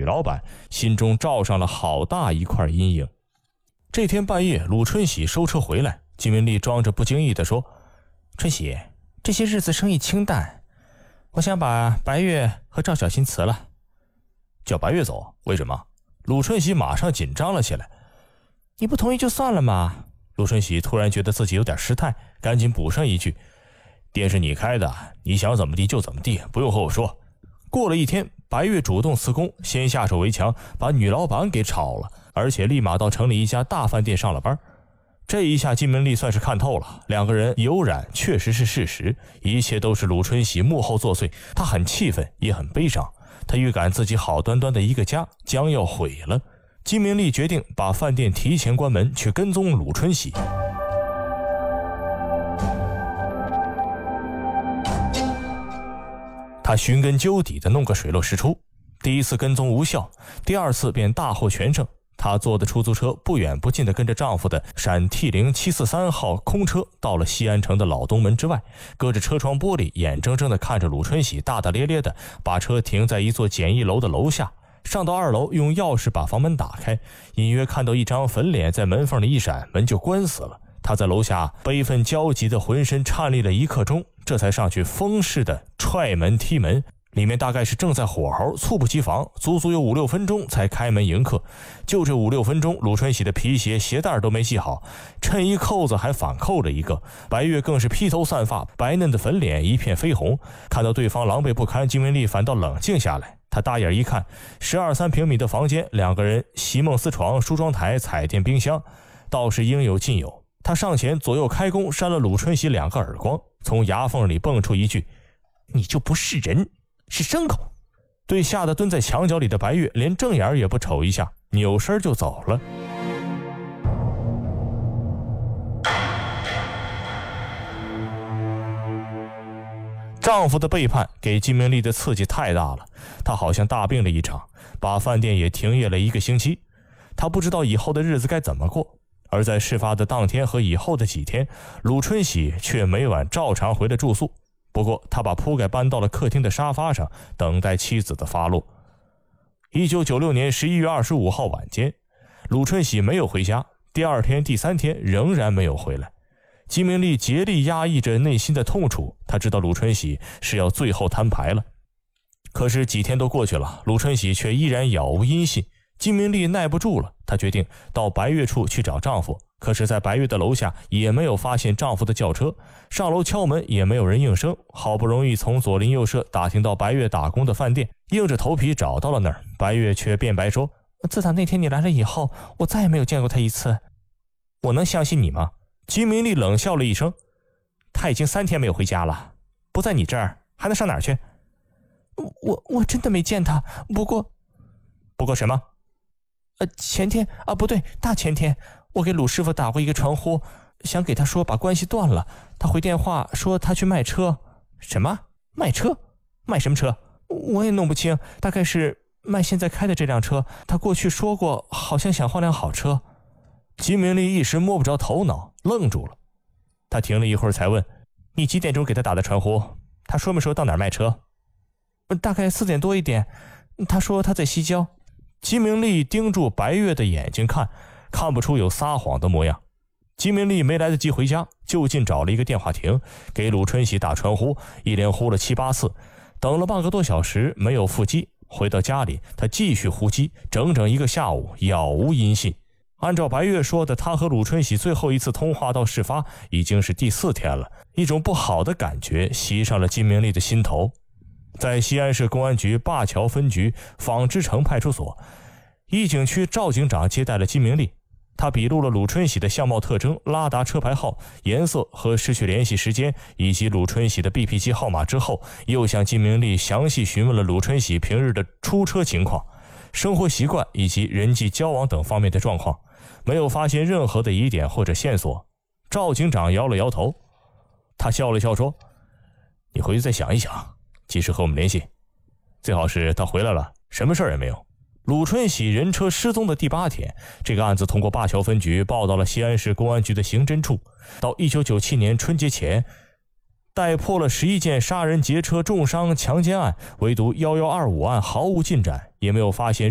女老板，心中罩上了好大一块阴影。这天半夜，鲁春喜收车回来，金明丽装着不经意地说：“春喜，这些日子生意清淡，我想把白月和赵小新辞了。”叫白月走？为什么？鲁春喜马上紧张了起来。你不同意就算了嘛。鲁春喜突然觉得自己有点失态，赶紧补上一句：“店是你开的，你想怎么地就怎么地，不用和我说。”过了一天，白月主动辞工，先下手为强，把女老板给炒了，而且立马到城里一家大饭店上了班。这一下金明丽算是看透了，两个人有染确实是事实，一切都是鲁春喜幕后作祟。他很气愤，也很悲伤，他预感自己好端端的一个家将要毁了。金明丽决定把饭店提前关门，去跟踪鲁春喜。他寻根究底的弄个水落石出，第一次跟踪无效，第二次便大获全胜。她坐的出租车不远不近地跟着丈夫的陕 T0743号空车到了西安城的老东门之外，隔着车窗玻璃眼睁睁地看着鲁春喜大大咧咧地把车停在一座简易楼的楼下，上到2楼用钥匙把房门打开，隐约看到一张粉脸在门缝里一闪，门就关死了。他在楼下悲愤交集的浑身颤栗了1刻钟，这才上去疯似的踹门踢门，里面大概是正在火候，猝不及防，足足有5-6分钟才开门迎客。就这5-6分钟，鲁春喜的皮鞋鞋带都没系好，衬衣扣子还反扣着一个，白月更是披头散发，白嫩的粉脸一片绯红。看到对方狼狈不堪，金文丽反倒冷静下来。他大眼一看，12-13平米的房间，两个人席梦思床、梳妆台、彩电、冰箱，倒是应有尽有。他上前左右开弓，扇了鲁春喜2个耳光，从牙缝里蹦出一句：“你就不是人，是牲口。”对吓得蹲在墙角里的白月连正眼也不瞅一下，扭身就走了。丈夫的背叛给金明丽的刺激太大了，她好像大病了一场，把饭店也停业了1个星期。她不知道以后的日子该怎么过。而在事发的当天和以后的几天，鲁春喜却每晚照常回了住宿，不过他把铺盖搬到了客厅的沙发上，等待妻子的发落。1996年11月25号晚间，鲁春喜没有回家，第2天、第3天仍然没有回来。金明丽竭力压抑着内心的痛楚，她知道鲁春喜是要最后摊牌了。可是几天都过去了，鲁春喜却依然杳无音信。金明丽耐不住了，她决定到白月处去找丈夫，可是在白月的楼下也没有发现丈夫的轿车，上楼敲门也没有人应声，好不容易从左邻右舍打听到白月打工的饭店，硬着头皮找到了那儿。白月却辩白说：“自打那天你来了以后，我再也没有见过他一次。”我能相信你吗？金明丽冷笑了一声：“他已经3天没有回家了，不在你这儿还能上哪儿去？”我真的没见他，不过什么？前天啊，不对，大前天，我给鲁师傅打过一个传呼，想给他说把关系断了。他回电话说他去卖车。什么？卖车？卖什么车？我也弄不清，大概是卖现在开的这辆车。他过去说过，好像想换辆好车。金明丽一时摸不着头脑，愣住了。他停了一会儿才问：“你几点钟给他打的传呼？他说没说到哪儿卖车？”大概4点多一点。他说他在西郊。金明丽盯住白月的眼睛看不出有撒谎的模样。金明丽没来得及回家，就近找了一个电话亭，给鲁春喜打传呼，一连呼了7-8次，等了半个多小时没有腹肌。回到家里，他继续呼机，整整1个下午，杳无音信。按照白月说的，他和鲁春喜最后一次通话到事发已经是第4天了，一种不好的感觉袭上了金明丽的心头。在西安市公安局灞桥分局纺织城派出所，一警区赵警长接待了金明丽，他笔录了鲁春喜的相貌特征、拉达车牌号、颜色和失去联系时间，以及鲁春喜的 BP 机号码之后，又向金明丽详细询问了鲁春喜平日的出车情况、生活习惯以及人际交往等方面的状况，没有发现任何的疑点或者线索。赵警长摇了摇头，他笑了笑说：“你回去再想一想，及时和我们联系，最好是他回来了，什么事儿也没有。”鲁春喜人车失踪的第8天，这个案子通过灞桥分局报到了西安市公安局的刑侦处。到1997年春节前，逮破了11件杀人、劫车、重伤、强奸案，唯独1125案毫无进展，也没有发现